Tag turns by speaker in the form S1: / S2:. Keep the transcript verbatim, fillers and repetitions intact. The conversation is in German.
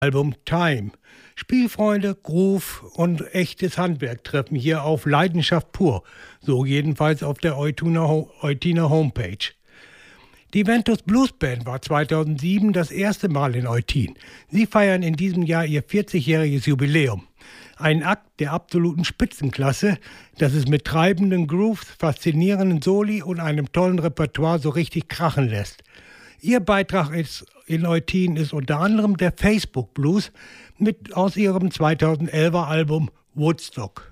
S1: Album Time. Spielfreunde, Groove und echtes Handwerk treffen hier auf Leidenschaft pur. So jedenfalls auf der Eutiner, Ho- Eutiner Homepage. Die Ventus Blues Band war zweitausendsieben das erste Mal in Eutin. Sie feiern in diesem Jahr ihr vierzigjähriges Jubiläum. Ein Akt der absoluten Spitzenklasse, das es mit treibenden Grooves, faszinierenden Soli und einem tollen Repertoire so richtig krachen lässt. Ihr Beitrag ist, in Eutin ist unter anderem der Facebook Blues mit aus ihrem zweitausendelfer Album Woodstock.